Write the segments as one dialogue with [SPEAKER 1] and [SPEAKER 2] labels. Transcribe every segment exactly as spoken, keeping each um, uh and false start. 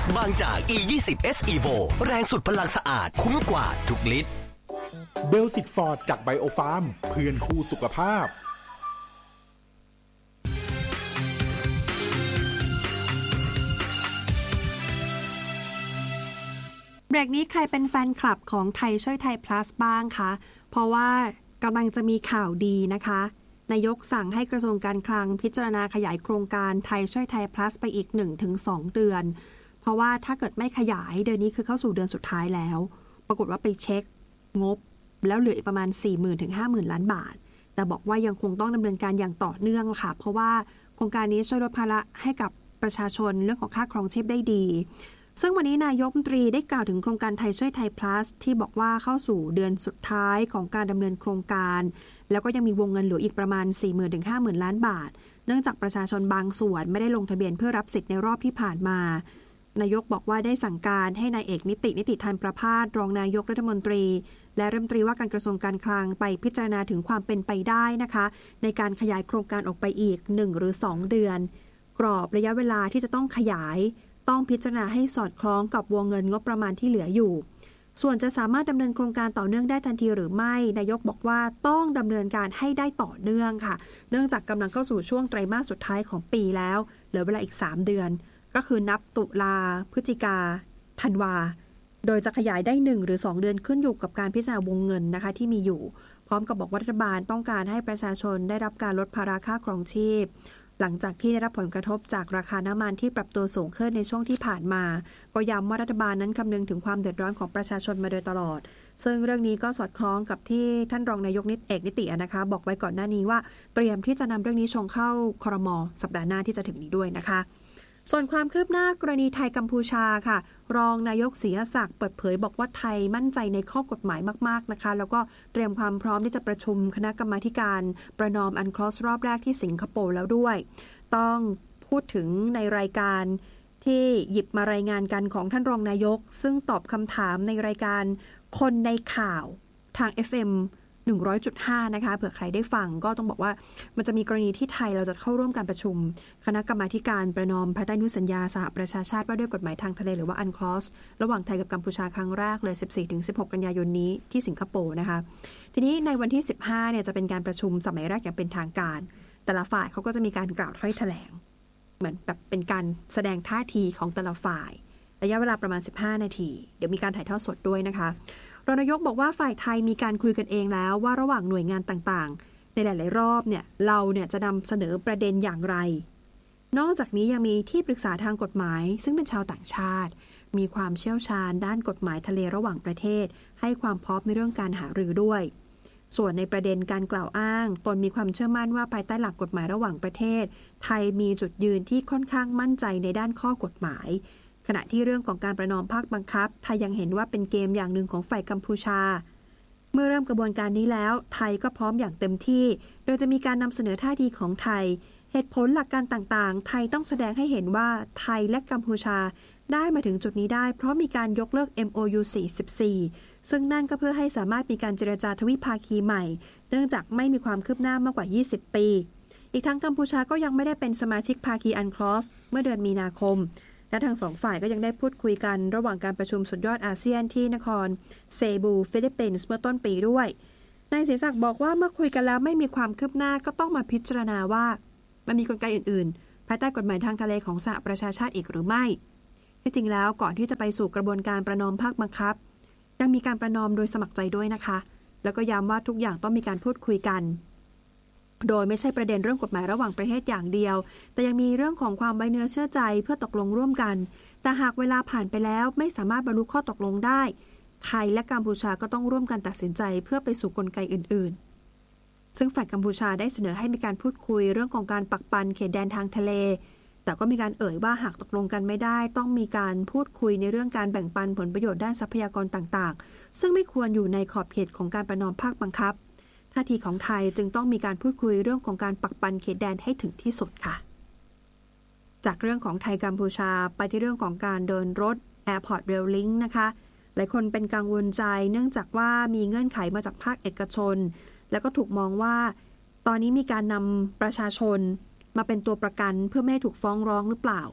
[SPEAKER 1] บางจาก อี ยี่สิบ เอส Evo แรงสุดพลังสะอาดคุ้มกว่าทุกลิตร
[SPEAKER 2] เบลสิตฟอร์ดจากไบโอฟาร์มเพื่อนคู่สุขภาพ
[SPEAKER 3] เบรกนี้ใครเป็นแฟนคลับของไทยช่วยไทย plus บ้างคะเพราะว่ากำลังจะมีข่าวดีนะคะนายกสั่งให้กระทรวงการคลังพิจารณาขยายโครงการไทยช่วยไทย plus ไปอีก หนึ่งถึงสอง เดือนเพราะว่าถ้าเกิดไม่ขยายเดือนนี้คือเข้าสู่เดือนสุดท้ายแล้วปรากฏว่าไปเช็คงบแล้วเหลืออีกประมาณ สี่หมื่น ถึง ห้าหมื่น ล้านบาทแต่บอกว่ายังคงต้องดำเนินการอย่างต่อเนื่องค่ะเพราะว่าโครงการนี้ช่วยลดภาระให้กับประชาชนเรื่องของค่าครองชีพได้ดีซึ่งวันนี้นายกรัฐมนตรีได้กล่าวถึงโครงการไทยช่วยไทย plus ที่บอกว่าเข้าสู่เดือนสุดท้ายของการดำเนินโครงการแล้วก็ยังมีวงเงินเหลืออีกประมาณ สี่หมื่น ถึง ห้าหมื่น ล้านบาทเนื่องจากประชาชนบางส่วนไม่ได้ลงทะเบียนเพื่อรับสิทธิ์ในรอบที่ผ่านมานายกบอกว่าได้สั่งการให้นายเอกนิตินิติธันประภาสรองนายกรัฐมนตรีและรัฐมนตรีว่าการกระทรวงการคลังไปพิจารณาถึงความเป็นไปได้นะคะในการขยายโครงการออกไปอีกหนึ่งหรือสองเดือนกรอบระยะเวลาที่จะต้องขยายต้องพิจารณาให้สอดคล้องกับวงเงินงบประมาณที่เหลืออยู่ส่วนจะสามารถดำเนินโครงการต่อเนื่องได้ทันทีหรือไม่นายกบอกว่าต้องดำเนินการให้ได้ต่อเนื่องค่ะเนื่องจากกำลังเข้าสู่ช่วงไตรมาสสุดท้ายของปีแล้วเหลือเวลาอีกสามเดือนก็คือนับตุลาพฤศจิกาธันวาโดยจะขยายได้หนึ่งหรือสองเดือนขึ้นอยู่กับการพิจารณาวงเงินนะคะที่มีอยู่พร้อมกับบอกว่ารัฐบาลต้องการให้ประชาชนได้รับการลดภาระค่าครองชีพหลังจากที่ได้รับผลกระทบจากราคาน้ำมันที่ปรับตัวสูงขึ้นในช่วงที่ผ่านมาก็ย้ำว่ารัฐบาลนั้นคำนึงถึงความเดือดร้อนของประชาชนมาโดยตลอดซึ่งเรื่องนี้ก็สอดคล้องกับที่ท่านรองนายกนิตเอกนิตินะคะบอกไว้ก่อนหน้านี้ว่าเตรียมที่จะนำเรื่องนี้ชงเข้าครม.สัปดาห์หน้าที่จะถึงนี้ด้วยนะคะส่วนความคืบหน้ากรณีไทยกัมพูชาค่ะรองนายกศรีศักดิ์เปิดเผยบอกว่าไทยมั่นใจในข้อกฎหมายมากๆนะคะแล้วก็เตรียมความพร้อมที่จะประชุมคณะกรรมาการประนอมอันคลอสรอบแรกที่สิงคโปร์แล้วด้วยต้องพูดถึงในรายการที่หยิบมารายงานกันของท่านรองนายกซึ่งตอบคำถามในรายการคนในข่าวทาง เอฟ เอ็ม หนึ่งร้อยจุดห้า นะคะเผื่อใครได้ฟังก็ต้องบอกว่ามันจะมีกรณีที่ไทยเราจะเข้าร่วมการประชุมคณะกรรมาการประนอมภายใต้อนุสัญญาสหประชาชาติว่าด้วยกฎหมายทางทะเลหรือว่าอันคลอสระหว่างไทยกับกัมพูชาครั้งแรกเลย สิบสี่ถึงสิบหก กันยายนนี้ที่สิงคโปร์นะคะทีนี้ในวันที่สิบห้าเนี่ยจะเป็นการประชุมสมัยแรกอย่างเป็นทางการแต่ละฝ่ายเขาก็จะมีการกล่าวถ้อยแถลงเหมือนแบบเป็นการแสดงท่าทีของแต่ละฝ่ายระยะเวลาประมาณสิบห้านาทีเดี๋ยวมีการถ่ายทอดสดด้วยนะคะรองนายกบอกว่าฝ่ายไทยมีการคุยกันเองแล้วว่าระหว่างหน่วยงานต่างๆในหลายๆรอบเนี่ยเราเนี่ยจะนำเสนอประเด็นอย่างไรนอกจากนี้ยังมีที่ปรึกษาทางกฎหมายซึ่งเป็นชาวต่างชาติมีความเชี่ยวชาญด้านกฎหมายทะเลระหว่างประเทศให้ความพร้อมในเรื่องการหารือด้วยส่วนในประเด็นการกล่าวอ้างตนมีความเชื่อมั่นว่าภายใต้หลักกฎหมายระหว่างประเทศไทยมีจุดยืนที่ค่อนข้างมั่นใจในด้านข้อกฎหมายขณะที่เรื่องของการประนอมภาคบังคับไทยยังเห็นว่าเป็นเกมอย่างหนึ่งของฝ่ายกัมพูชาเมื่อเริ่มกระบวนการนี้แล้วไทยก็พร้อมอย่างเต็มที่โดยจะมีการนำเสนอท่าทีของไทยเหตุผลหลักการต่างๆไทยต้องแสดงให้เห็นว่าไทยและกัมพูชาได้มาถึงจุดนี้ได้เพราะมีการยกเลิก เอ็ม โอ ยู สี่สิบสี่ซึ่งนั่นก็เพื่อให้สามารถมีการเจรจาทวิภาคีใหม่เนื่องจากไม่มีความคืบหน้ามากกว่ายี่สิบปีอีกทั้งกัมพูชาก็ยังไม่ได้เป็นสมาชิกภาคีอันคลอสเมื่อเดือนมีนาคมและทั้งสองฝ่ายก็ยังได้พูดคุยกันระหว่างการประชุมสุดยอดอาเซียนที่นครเซบูฟิลิปปินส์เมื่อต้นปีด้วยนายศรีศักดิ์บอกว่าเมื่อคุยกันแล้วไม่มีความคืบหน้าก็ต้องมาพิจารณาว่ามันมีกลไกอื่นๆภายใต้กฎหมายทางทะเลของสหประชาชาติอีกหรือไม่ที่จริงแล้วก่อนที่จะไปสู่กระบวนการประนอมภาคบังคับยังมีการประนอมโดยสมัครใจด้วยนะคะแล้วก็ย้ำว่าทุกอย่างต้องมีการพูดคุยกันโดยไม่ใช่ประเด็นเรื่องกฎหมายระหว่างประเทศอย่างเดียวแต่ยังมีเรื่องของความไว้เนื้อเชื่อใจเพื่อตกลงร่วมกันแต่หากเวลาผ่านไปแล้วไม่สามารถบรรลุข้อตกลงได้ไทยและกัมพูชาก็ต้องร่วมกันตัดสินใจเพื่อไปสู่กลไกอื่นๆซึ่งฝ่ายกัมพูชาได้เสนอให้มีการพูดคุยเรื่องของการปักปันเขตแดนทางทะเลแต่ก็มีการเอ่ยว่าหากตกลงกันไม่ได้ต้องมีการพูดคุยในเรื่องการแบ่งปันผลประโยชน์ด้านทรัพยากรต่างๆซึ่งไม่ควรอยู่ในขอบเขตของการประนอมภาคบังคับท่าทีของไทยจึงต้องมีการพูดคุยเรื่องของการปักปันเขตแดนให้ถึงที่สุดค่ะจากเรื่องของไทยกัมพูชาไปที่เรื่องของการเดินรถ Airport Rail Link นะคะหลายคนเป็นกังวลใจเนื่องจากว่ามีเงื่อนไขมาจากภาคเอกชนแล้วก็ถูกมองว่าตอนนี้มีการนำประชาชนมาเป็นตัวประกันเพื่อไม่ให้ถูกฟ้องร้องหรือเปล่า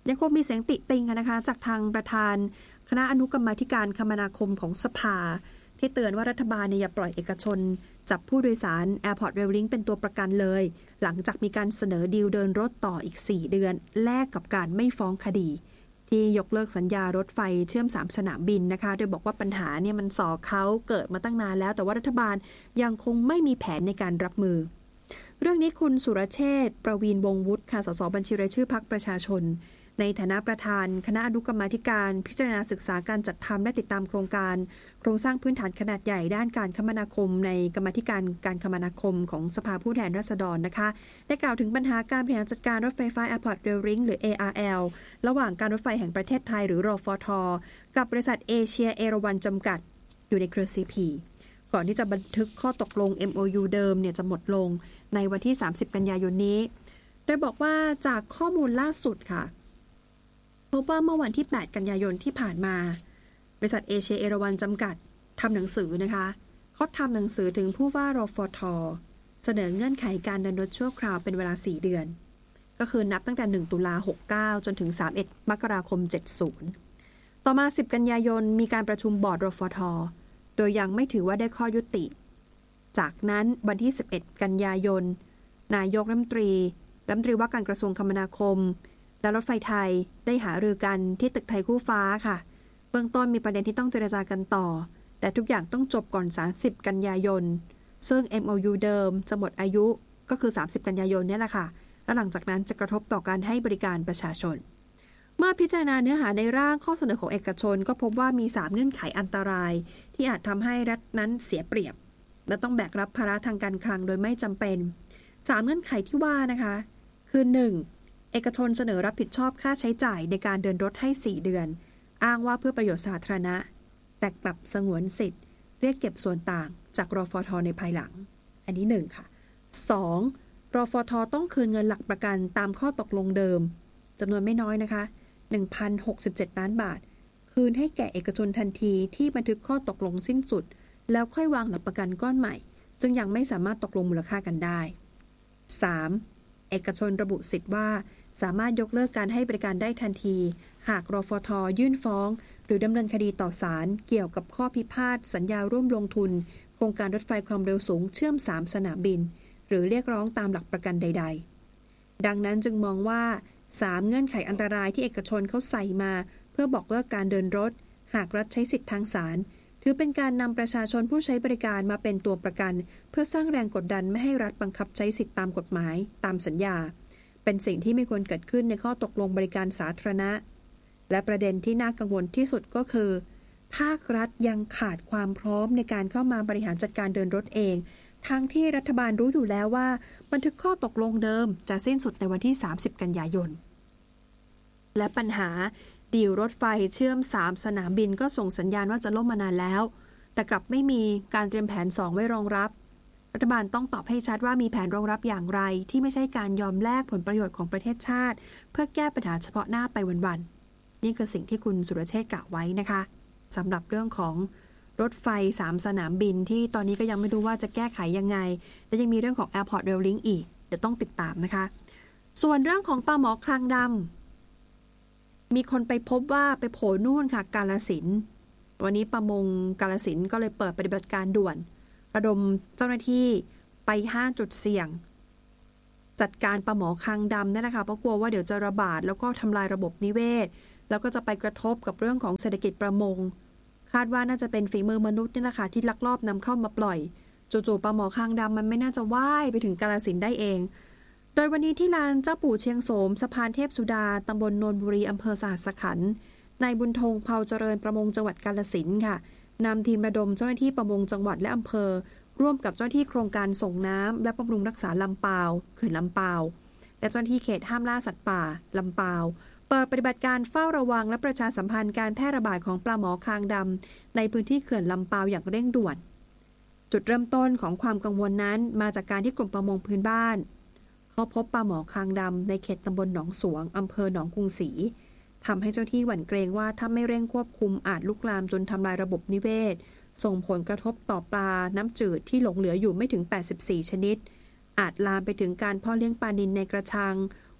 [SPEAKER 3] ยังคงมีเสียงติติงนะคะจากทางประธานคณะอนุกรรมาธิการคมนาคมของสภาที่เตือนว่ารัฐบาลเนี่ยอย่าปล่อยเอกชนจับผู้โดยสาร Airport Rail Link เป็นตัวประกันเลยหลังจากมีการเสนอดีลเดินรถต่ออีกสี่เดือนแลกกับการไม่ฟ้องคดีที่ยกเลิกสัญญารถไฟเชื่อมสามสนามบินนะคะโดยบอกว่าปัญหาเนี่ยมันส่อเขาเกิดมาตั้งนานแล้วแต่ว่ารัฐบาลยังคงไม่มีแผนในการรับมือเรื่องนี้คุณสุรเชษฐ์ประวีณวงศ์วุฒิค่ะสสบัญชีรายชื่อพรรคประชาชนในฐานะประธานคณะอนุกรรมาธิการพิจารณาศึกษาการจัดทำและติดตามโครงการโครงสร้างพื้นฐานขนาดใหญ่ด้านการคมนาคมในกรรมาธิการการคมนาคมของสภาผู้แทนราษฎรนะคะได้กล่าวถึงปัญหาการบริหารจัดการรถไฟฟ้า Airport Rail Link หรือ เอ อาร์ แอล ระหว่างการรถไฟแห่งประเทศไทยหรือรฟท.กับบริษัทเอเชียเอราวัณจำกัดอยู่ในเครือ ซี พี ก่อนที่จะบันทึกข้อตกลง เอ็ม โอ ยู เดิมเนี่ยจะหมดลงในวันที่สามสิบกันยายนนี้โดยบอกว่าจากข้อมูลล่าสุดค่ะพบว่าเมื่อวันที่แปดกันยายนที่ผ่านมาบริษัทเอเชียเอราวัณจำกัดทำหนังสือนะคะเขาทำหนังสือถึงผู้ว่ารฟท.เสนอเงื่อนไขการเดินรถชั่วคราวเป็นเวลาสี่เดือนก็คือนับตั้งแต่หนึ่งตุลาหกสิบเก้าจนถึงสามสิบเอ็ดมกราคมเจ็ดสิบต่อมาสิบกันยายนมีการประชุมบอร์ดรฟท.โดยยังไม่ถือว่าได้ข้อยุติจากนั้นวันที่สิบเอ็ดกันยายนนายกรัฐมนตรีรัฐมนตรีว่าการกระทรวงคมนาคมและรถไฟไทยได้หารือกันที่ตึกไทยคู่ฟ้าค่ะเบื้องต้นมีประเด็นที่ต้องเจรจากันต่อแต่ทุกอย่างต้องจบก่อนสามสิบกันยายนซึ่ง เอ็ม โอ ยู เดิมจะหมดอายุก็คือสามสิบกันยายนนี่แหละค่ะและหลังจากนั้นจะกระทบต่อการให้บริการประชาชนเมื่อพิจารณาเนื้อหาในร่างข้อเสนอของเอกชนก็พบว่ามีสามเงื่อนไขอันตรายที่อาจทำให้รัฐนั้นเสียเปรียบและต้องแบกรับภาระทางการคลังโดยไม่จำเป็นสามเงื่อนไขที่ว่านะคะคือหนึ่งเอกชนเสนอรับผิดชอบค่าใช้จ่ายในการเดินรถให้สี่เดือนอ้างว่าเพื่อประโยชน์สาธารณะแต่กลับสงวนสิทธิ์เรียกเก็บส่วนต่างจากรฟท.ในภายหลังอันนี้หนึ่งค่ะสองรฟท.ต้องคืนเงินหลักประกันตามข้อตกลงเดิมจำนวนไม่น้อยนะคะ หนึ่งพันหกสิบเจ็ด ล้านบาทคืนให้แก่เอกชนทันทีที่บันทึกข้อตกลงสิ้นสุดแล้วค่อยวางหลักประกันก้อนใหม่ซึ่งยังไม่สามารถตกลงมูลค่ากันได้สามเอกชนระบุสิทธิ์ว่าสามารถยกเลิกการให้บริการได้ทันทีหากรฟท.ยื่นฟ้องหรือดำเนินคดีต่อศาลเกี่ยวกับข้อพิพาทสัญญาร่วมลงทุนโครงการรถไฟความเร็วสูงเชื่อมสามสนามบินหรือเรียกร้องตามหลักประกันใดๆดังนั้นจึงมองว่าสามเงื่อนไขอันตรายที่เอกชนเขาใส่มาเพื่อบอกเลิกการเดินรถหากรัฐใช้สิทธิทางศาลถือเป็นการนำประชาชนผู้ใช้บริการมาเป็นตัวประกันเพื่อสร้างแรงกดดันไม่ให้รัฐบังคับใช้สิทธิตามกฎหมายตามสัญญาเป็นสิ่งที่ไม่ควรเกิดขึ้นในข้อตกลงบริการสาธารณะและประเด็นที่น่ากังวลที่สุดก็คือภาครัฐยังขาดความพร้อมในการเข้ามาบริหารจัดการเดินรถเองทั้งที่รัฐบาลรู้อยู่แล้วว่าบันทึกข้อตกลงเดิมจะสิ้นสุดในวันที่สามสิบกันยายนและปัญหาดีลรถไฟเชื่อมสามสนามบินก็ส่งสัญญาณว่าจะล่มมานานแล้วแต่กลับไม่มีการเตรียมแผนสองไว้รองรับรัฐบาลต้องตอบให้ชัดว่ามีแผนรองรับอย่างไรที่ไม่ใช่การยอมแลกผลประโยชน์ของประเทศชาติเพื่อแก้ปัญหาเฉพาะหน้าไปวันๆนี่คือสิ่งที่คุณสุรเชษฐ์กล่าวไว้นะคะสำหรับเรื่องของรถไฟสามสนามบินที่ตอนนี้ก็ยังไม่รู้ว่าจะแก้ไขยังไงและยังมีเรื่องของ Airport Rail Link อีกเดี๋ยวต้องติดตามนะคะส่วนเรื่องของปลาหมอคลังดำมีคนไปพบว่าไปโผล่นู่นค่ะกาฬสินธุ์วันนี้ประมงกาฬสินธุ์ก็เลยเปิดปฏิบัติการด่วนระดมเจ้าหน้าที่ไปห้าจุดเสี่ยงจัดการปลาหมอคางดำนั่นแหละค่ะเพราะกลัวว่าเดี๋ยวจะระบาดแล้วก็ทำลายระบบนิเวศแล้วก็จะไปกระทบกับเรื่องของเศรษฐกิจประมงคาดว่าน่าจะเป็นฝีมือมนุษย์นี่แหละค่ะที่ลักลอบนำเข้ามาปล่อยจู่ๆปลาหมอคางดำมันไม่น่าจะว่ายไปถึงกาฬสินธุ์ได้เองโดยวันนี้ที่ลานเจ้าปู่เชียงโสมสะพานเทพสุดาตำบลโนนบุรีอำเภอสหัสขันธ์นายบุญธงเผาเจริญประมงจังหวัดกาฬสินธุ์ค่ะนำทีมระดมเจ้าหน้าที่ประมงจังหวัดและอำเภอร่วมกับเจ้าหน้าที่โครงการส่งน้ำและบำรุงรักษาลำปาวเขื่อนลำปาวและเจ้าหน้าที่เขตห้ามล่าสัตว์ป่าลำปาวเปิดปฏิบัติการเฝ้าระวังและประชาสัมพันธ์การแพร่ระบาดของปลาหมอคางดำในพื้นที่เขื่อนลำปาวอย่างเร่งด่วนจุดเริ่มต้นของความกังวลนั้นมาจากการที่กลุ่มประมงพื้นบ้านเขาพบปลาหมอคางดำในเขตตำบลหนองสวงอำเภอหนองกรุงศรีทำให้เจ้าที่หวั่นเกรงว่าถ้าไม่เร่งควบคุมอาจลุกลามจนทำลายระบบนิเวศส่งผลกระทบต่อปลาน้ำจืดที่หลงเหลืออยู่ไม่ถึงแปดสิบสี่ชนิดอาจลามไปถึงการเพาะเลี้ยงปลานิลในกระชัง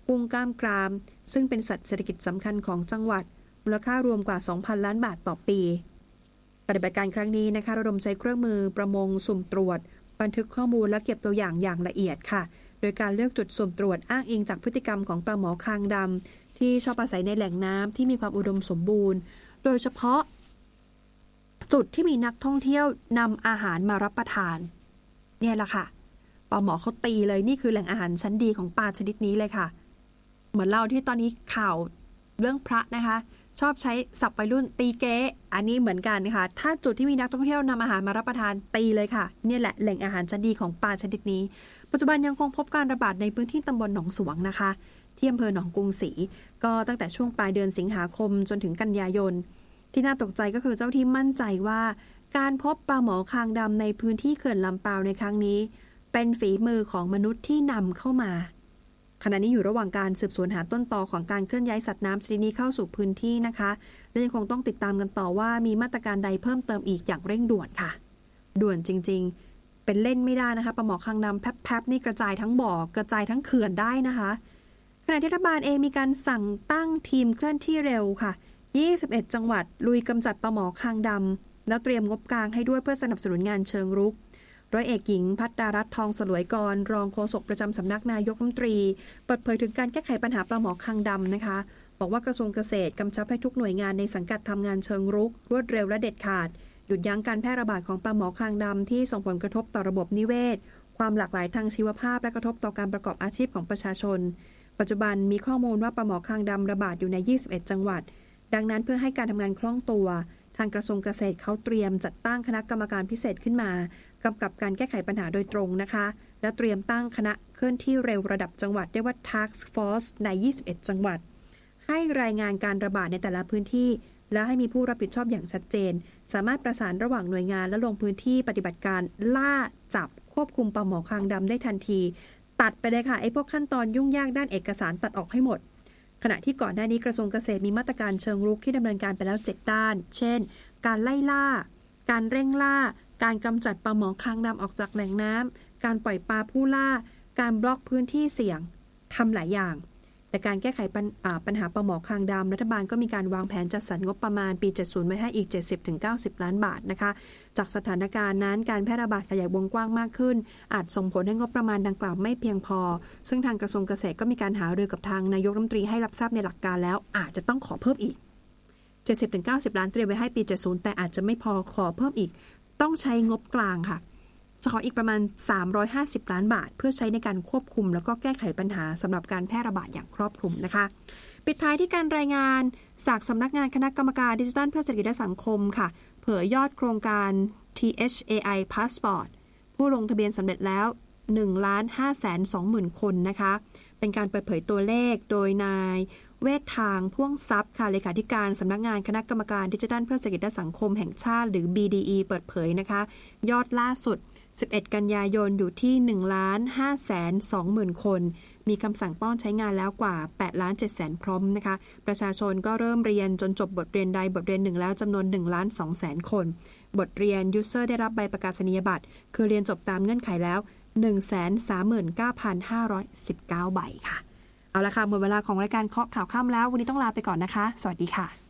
[SPEAKER 3] กุ้งกล้ามกรามซึ่งเป็นสัตว์เศรษฐกิจสำคัญของจังหวัดมูลค่ารวมกว่า สองพัน ล้านบาทต่อปีปฏิบัติการครั้งนี้นะคะระดมใช้เครื่องมือประมงสุ่มตรวจบันทึกข้อมูลและเก็บตัวอย่างอย่างละเอียดค่ะโดยการเลือกจุดสุ่มตรวจอ้างอิงจากพฤติกรรมของปลาหมอคางดำที่ชอบอาศัยในแหล่งน้ำที่มีความอุดมสมบูรณ์โดยเฉพาะจุดที่มีนักท่องเที่ยวนำอาหารมารับประทานเนี่ยแหละค่ะปลาหมอเขาตีเลยนี่คือแหล่งอาหารชั้นดีของปลาชนิดนี้เลยค่ะเหมือนเราที่ตอนนี้ข่าวเรื่องพระนะคะชอบใช้ศัพท์วัยรุ่นตีเก๊อันนี้เหมือนกันนะคะถ้าจุดที่มีนักท่องเที่ยวนำอาหารมารับประทานตีเลยค่ะเนี่ยแหละแหล่งอาหารชั้นดีของปลาชนิดนี้ปัจจุบันยังคงพบการระบาดในพื้นที่ตำบลหนองสวงนะคะที่อำเภอหนองกรุงศรีก็ตั้งแต่ช่วงปลายเดือนสิงหาคมจนถึงกันยายนที่น่าตกใจก็คือเจ้าที่มั่นใจว่าการพบปลาหมอคางดำในพื้นที่เขื่อนลำปาวในครั้งนี้เป็นฝีมือของมนุษย์ที่นำเข้ามาขณะนี้อยู่ระหว่างการสืบสวนหาต้นตอของการเคลื่อนย้ายสัตว์น้ำชนิดนี้เข้าสู่พื้นที่นะคะและยังคงต้องติดตามกันต่อว่ามีมาตรการใดเพิ่มเติมอีกอย่างเร่งด่วนค่ะด่วนจริงๆเป็นเล่นไม่ได้นะคะปลาหมอคางดำแป๊บๆนี่กระจายทั้งบ่อกระจายทั้งเขื่อนได้นะคะขณะที่รัฐบาลเองมีการสั่งตั้งทีมเคลื่อนที่เร็วค่ะยี่สิบเอ็ดจังหวัดลุยกำจัดปลาหมอคางดำแล้วเตรียมงบกลางให้ด้วยเพื่อสนับสนุนงานเชิงรุกร้อยเอกหญิงภัทรารัตน์ทองสลวยกรรองโฆษกประจำสำนักนายกรัฐมนตรีเปิดเผยถึงการแก้ไขปัญหาปลาหมอคางดำนะคะบอกว่ากระทรวงเกษตรกำชับให้ทุกหน่วยงานในสังกัดทำงานเชิงรุกรวดเร็วและเด็ดขาดหยุดยั้งการแพร่ระบาดของปลาหมอคางดำที่ส่งผลกระทบต่อระบบนิเวศความหลากหลายทางชีวภาพและกระทบต่อการประกอบอาชีพของประชาชนปัจจุบันมีข้อมูลว่าปลาหมอคางดำระบาดอยู่ในยี่สิบเอ็ดจังหวัดดังนั้นเพื่อให้การทำงานคล่องตัวทางกระทรวงเกษตรเขาเตรียมจัดตั้งคณะกรรมการพิเศษขึ้นมากำกับการแก้ไขปัญหาโดยตรงนะคะและเตรียมตั้งคณะเคลื่อนที่เร็วระดับจังหวัดเรียกว่า Task Force ในยี่สิบเอ็ดจังหวัดให้รายงานการระบาดในแต่ละพื้นที่และให้มีผู้รับผิดชอบอย่างชัดเจนสามารถประสานระหว่างหน่วยงานและลงพื้นที่ปฏิบัติการล่าจับควบคุมปลาหมอคางดำได้ทันทีตัดไปเลยค่ะไอ้พวกขั้นตอนยุ่งยากด้านเอกสารตัดออกให้หมดขณะที่ก่อนหน้านี้กระทรวงเกษตรมีมาตรการเชิงรุกที่ดำเนินการไปแล้วเจ็ดด้านเช่นการไล่ล่าการเร่งล่าการกำจัดปลาหมอคางดำออกจากแหล่งน้ำการปล่อยปลาผู้ล่าการบล็อกพื้นที่เสี่ยงทำหลายอย่างแต่การแก้ไขปัญ, ปัญหาปลาหมอคางดำรัฐบาลก็มีการวางแผนจัดสรรงบประมาณปีเจ็ดสิบไว้ให้อีก เจ็ดสิบถึงเก้าสิบ ล้านบาทนะคะจากสถานการณ์นั้นการแพร่ระบาดขยายวงกว้างมากขึ้นอาจส่งผลให้งบประมาณดังกล่าวไม่เพียงพอซึ่งทางกระทรวงเกษตรก็มีการหารือกับทางนายกรัฐมนตรีให้รับทราบในหลักการแล้วอาจจะต้องขอเพิ่มอีก เจ็ดสิบถึงเก้าสิบ ล้านเตรียมไว้ให้ปีเจ็ดสิบแต่อาจจะไม่พอขอเพิ่มอีกต้องใช้งบกลางค่ะจะขออีกประมาณสามร้อยห้าสิบล้านบาทเพื่อใช้ในการควบคุมแล้วก็แก้ไขปัญหาสำหรับการแพร่ระบาดอย่างครอบคลุมนะคะปิดท้ายที่การรายงานจากสำนักงานคณะกรรมการดิจิทัลเพื่อเศรษฐกิจและสังคมค่ะเผยยอดโครงการ ที เอช เอ ไอ Passport ผู้ลงทะเบียนสำเร็จแล้ว หนึ่งล้านห้าแสนสองหมื่น คนนะคะเป็นการเปิดเผยตัวเลขโดยนายเวชทางพ่วงทรัพย์ค่ะเลขาธิการสำนักงานคณะกรรมการดิจิทัลเพื่อเศรษฐกิจและสังคมแห่งชาติหรือ บี ดี อี เปิดเผยนะคะยอดล่าสุดสิบเอ็ดกันยายนอยู่ที่ หนึ่งล้านห้าแสนสองหมื่น คนมีคำสั่งป้อนใช้งานแล้วกว่า แปดล้านเจ็ดแสน พร้อมนะคะประชาชนก็เริ่มเรียนจนจบบทเรียนใดบทเรียนหนึ่งแล้วจำนวน หนึ่งล้านสองแสน คนบทเรียนยูเซอร์ได้รับใบประกาศนียบัตรคือเรียนจบตามเงื่อนไขแล้ว หนึ่งแสนสามหมื่นเก้าพันห้าร้อยสิบเก้า ใบค่ะเอาละค่ะหมดเวลาของรายการเคาะข่าวค่ำแล้ววันนี้ต้องลาไปก่อนนะคะสวัสดีค่ะ